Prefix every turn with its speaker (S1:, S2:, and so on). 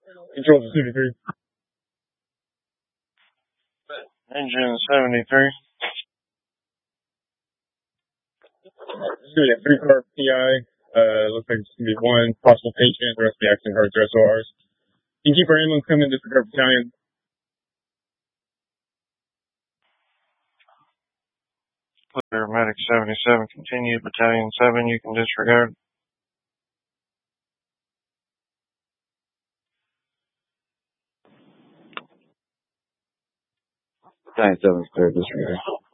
S1: Control 73.
S2: Engine 73.
S1: It's going to be a 3-car PI. Looks like it's going to be one possible patient. The rest of the accident cards are SORs. You can keep our ambulance coming, disregard battalion.
S2: Clear medic 77. Continue. Battalion 7. You can disregard.
S3: Battalion 7 is clear. Disregard.